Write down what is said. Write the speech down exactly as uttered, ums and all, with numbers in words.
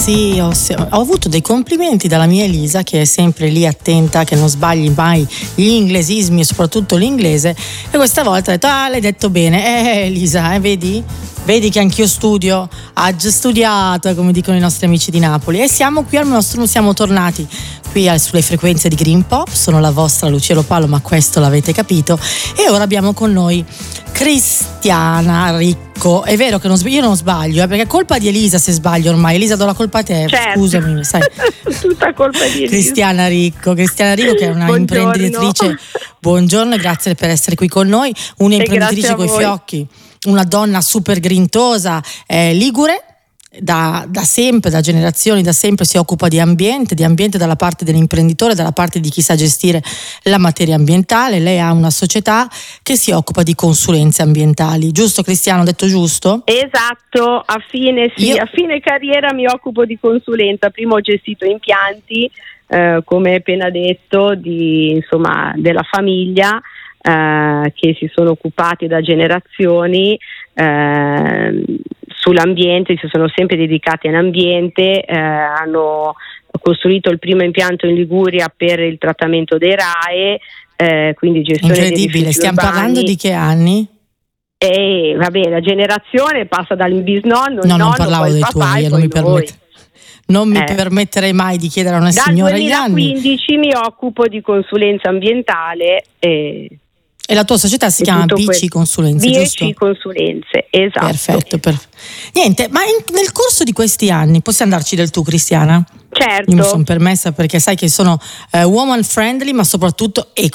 sì, ho, ho avuto dei complimenti dalla mia Elisa, che è sempre lì attenta che non sbagli mai gli inglesismi e soprattutto l'inglese, e questa volta ha detto: ah, l'hai detto bene. Eh Elisa, eh, vedi? Vedi che anch'io studio, ha già studiato, come dicono i nostri amici di Napoli. E siamo qui al nostro, siamo tornati qui sulle frequenze di Green Pop. Sono la vostra Lucia Lopalo, ma questo l'avete capito. E ora abbiamo con noi Cristiana Ricco. È vero che non sbaglio, io non sbaglio, eh, perché è colpa di Elisa se sbaglio ormai. Elisa, do la colpa a te, certo. Scusami, sai. Tutta colpa di Elisa. Cristiana Ricco, Cristiana Ricco che è una Buongiorno. imprenditrice. Buongiorno e grazie per essere qui con noi. Un'imprenditrice coi fiocchi, una donna super grintosa, eh, ligure. Da, da sempre, da generazioni, da sempre si occupa di ambiente, di ambiente dalla parte dell'imprenditore, dalla parte di chi sa gestire la materia ambientale. Lei ha una società che si occupa di consulenze ambientali, giusto Cristiano? Ho detto giusto? Esatto, a fine, sì, Io... a fine carriera mi occupo di consulenza. Prima ho gestito impianti, eh, come appena detto, di, insomma, della famiglia, eh, che si sono occupati da generazioni eh, sull'ambiente, si sono sempre dedicati all'ambiente, eh, hanno costruito il primo impianto in Liguria per il trattamento dei R A E, eh, quindi gestione dei rifiuti incredibile, stiamo urbani. parlando di che anni? E vabbè, la generazione passa dal bisnonno, il no, nonno, non parlavo poi il dei papà tuoi, e non mi, poi noi. permette, non mi Eh. permetterei mai di chiedere a una Dal signora gli anni. duemilaquindici mi occupo di consulenza ambientale e E la tua società si e chiama tutto B C questo. Consulenze, giusto? B C Consulenze, esatto. Perfetto, perfetto. Niente, ma in, nel corso di questi anni, possiamo darci del tu, Cristiana? Certo. Io mi sono permessa perché sai che sono eh, woman friendly, ma soprattutto